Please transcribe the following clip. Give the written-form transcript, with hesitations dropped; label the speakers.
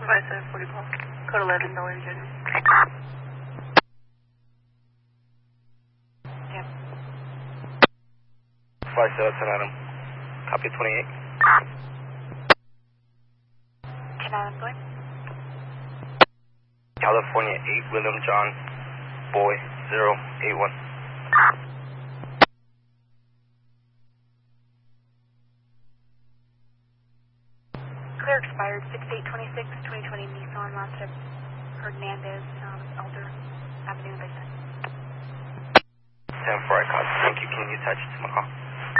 Speaker 1: 5740 call. Code 11, no way, Virginia. Yep.
Speaker 2: 5710 Adam. Copy 28.
Speaker 1: 10 Adam, go ahead.
Speaker 2: California 8, William John, Boy, 081.
Speaker 1: Clear expired 6826, 2020 Nissan Lancer Hernandez, Elder Avenue, Basin.
Speaker 2: 10-4, I copy. Thank you. Can you attach it to my call?